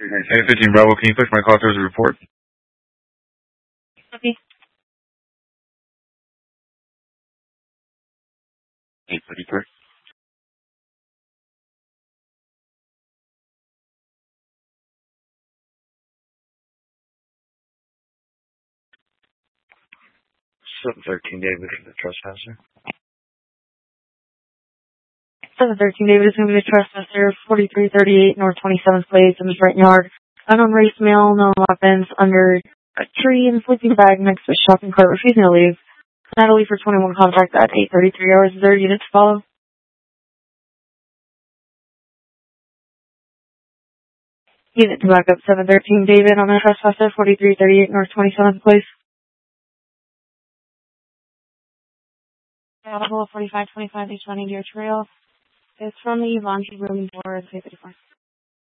Hey, 15 Bravo, can you push my call towards a report? Okay. 833. Something 13 David, the trespasser. 713 David is going to be the trespasser, 4338 North 27th Place in the front yard. Unknown race male, no weapons, under a tree and sleeping bag next to a shopping cart, refusing to leave. Natalie for 21 contact at 8:33 hours. Is there a unit to follow? Unit to back up 713 David on the trespasser, 4338 North 27th Place. Available 4525 East Running Deer Trail. It's from the Yvonne room for 334.